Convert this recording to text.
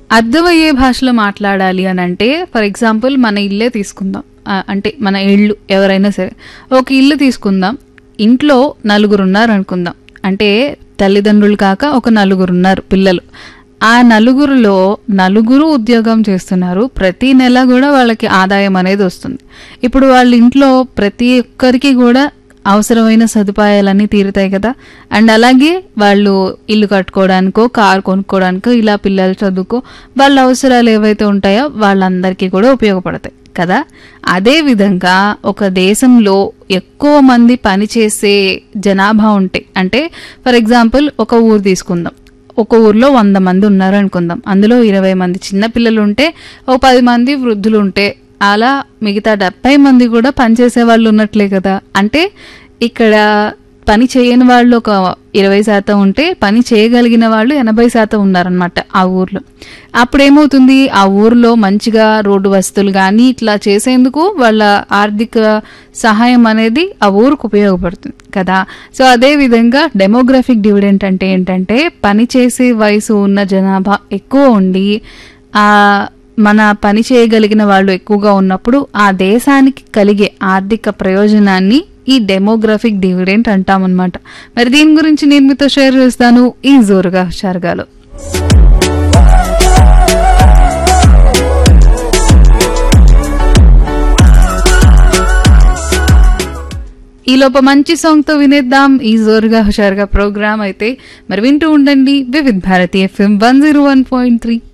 అర్థమయ్యే భాషలో మాట్లాడాలి అని అంటే ఫర్ ఎగ్జాంపుల్ మన ఇల్లే తీసుకుందాం. అంటే మన ఇళ్ళు ఎవరైనా సరే ఒక ఇల్లు తీసుకుందాం. ఇంట్లో నలుగురున్నారు అనుకుందాం. అంటే తల్లిదండ్రులు కాక ఒక నలుగురున్నారు పిల్లలు. ఆ నలుగురులో నలుగురు ఉద్యోగం చేస్తున్నారు. ప్రతి నెల కూడా వాళ్ళకి ఆదాయం అనేది వస్తుంది. ఇప్పుడు వాళ్ళ ఇంట్లో ప్రతి ఒక్కరికి కూడా అవసరమైన సదుపాయాలన్నీ తీరుతాయి కదా. అండ్ అలాగే వాళ్ళు ఇల్లు కట్టుకోవడానికో కారు కొనుక్కోవడానికో ఇలా పిల్లలు చదువుకో వాళ్ళ అవసరాలు ఏవైతే ఉంటాయో వాళ్ళందరికీ కూడా ఉపయోగపడతాయి కదా. అదేవిధంగా ఒక దేశంలో ఎక్కువ మంది పనిచేసే జనాభా ఉంటే, అంటే ఫర్ ఎగ్జాంపుల్ ఒక ఊరు తీసుకుందాం. ఒక ఊర్లో 100 మంది ఉన్నారు అనుకుందాం. అందులో 20 మంది చిన్నపిల్లలు ఉంటే, ఒక 10 మంది వృద్ధులు ఉంటే, అలా మిగతా 70 మంది కూడా పనిచేసే వాళ్ళు ఉన్నట్లే కదా. అంటే ఇక్కడ పని చేయని వాళ్ళు ఒక 20% ఉంటే పని చేయగలిగిన వాళ్ళు 80% ఉన్నారనమాట ఆ ఊర్లో. అప్పుడేమవుతుంది, ఆ ఊర్లో మంచిగా రోడ్డు వసతులు కానీ ఇట్లా చేసేందుకు వాళ్ళ ఆర్థిక సహాయం అనేది ఆ ఊరికి ఉపయోగపడుతుంది కదా. సో అదేవిధంగా డెమోగ్రఫిక్ డివిడెంట్ అంటే ఏంటంటే పని చేసే వయసు ఉన్న జనాభా ఎక్కువ ఉండి మన పని చేయగలిగిన వాళ్ళు ఎక్కువగా ఉన్నప్పుడు ఆ దేశానికి కలిగే ఆర్థిక ప్రయోజనాన్ని ఈ డెమోగ్రఫిక్ డివిడెంట్ అంటామన్నమాట. మరి దీని గురించి నేను మీతో షేర్ చేస్తాను ఈ జోరుగా హుషారుగాలో. ఈలోప మంచి సాంగ్ తో వినేద్దాం ఈ జోరుగా హుషారుగా ప్రోగ్రామ్ అయితే. మరి వింటూ ఉండండి వివిధ్ భారతి FM 101.3.